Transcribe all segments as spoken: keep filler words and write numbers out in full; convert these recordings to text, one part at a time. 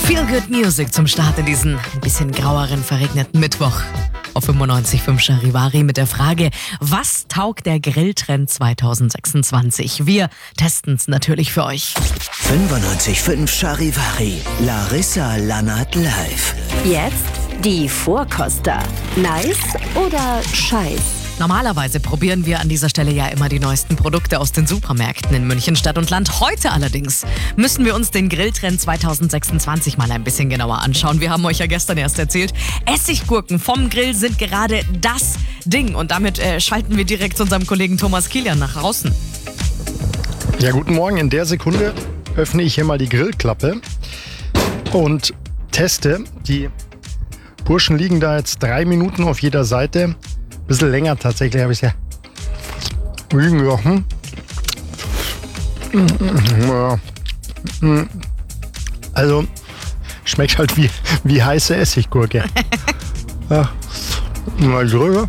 Feel Good Music zum Start in diesen ein bisschen graueren, verregneten Mittwoch. Auf fünfundneunzig Komma fünf Charivari mit der Frage, was taugt der Grilltrend zwanzig sechsundzwanzig? Wir testen es natürlich für euch. fünfundneunzig Komma fünf Charivari, Larissa Lannert live. Jetzt die Vorkoster. Nice oder Scheiß? Normalerweise probieren wir an dieser Stelle ja immer die neuesten Produkte aus den Supermärkten in München, Stadt und Land. Heute allerdings müssen wir uns den Grilltrend zwanzig sechsundzwanzig mal ein bisschen genauer anschauen. Wir haben euch ja gestern erst erzählt, Essiggurken vom Grill sind gerade das Ding. Und damit äh, schalten wir direkt zu unserem Kollegen Thomas Kilian nach draußen. Ja, guten Morgen. In der Sekunde öffne ich hier mal die Grillklappe und teste. Die Burschen liegen da jetzt drei Minuten auf jeder Seite. Bisschen länger tatsächlich habe ich es ja liegen lassen. Also schmeckt halt wie, wie heiße Essiggurke. Ja, mal drüber.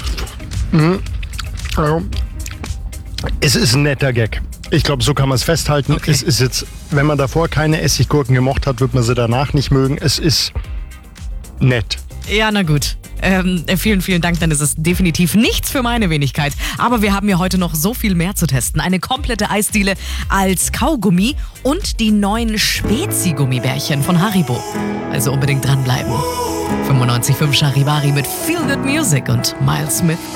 Also, es ist ein netter Gag. Ich glaube, so kann man es festhalten. Okay. Es ist jetzt, wenn man davor keine Essiggurken gemocht hat, wird man sie danach nicht mögen. Es ist nett. Ja, na gut. Ähm, vielen, vielen Dank, dann ist es definitiv nichts für meine Wenigkeit. Aber wir haben ja heute noch so viel mehr zu testen. Eine komplette Eisdiele als Kaugummi und die neuen Spezi-Gummibärchen von Haribo. Also unbedingt dranbleiben. fünfundneunzig Komma fünf Charivari mit Feel Good Music und Miles Smith.